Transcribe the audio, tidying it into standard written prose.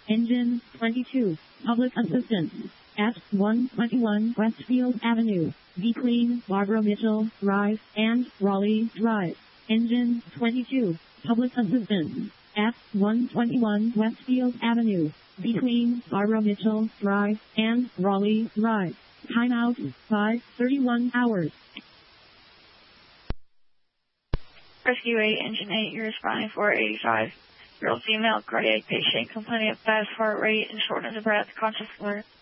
Engine 22, public assistance. At 121 Westfield Avenue, Be Clean, Barbara Mitchell Drive, and Raleigh Drive. Engine 22, public assistance. At 121 Westfield Avenue, Be Clean, Barbara Mitchell Drive, and Raleigh Drive. Timeout, 5:31 hours. Rescue 8, Engine 8, you're responding for 85. Year-old female cardiac patient complaining of fast heart rate and shortness of breath, conscious alert.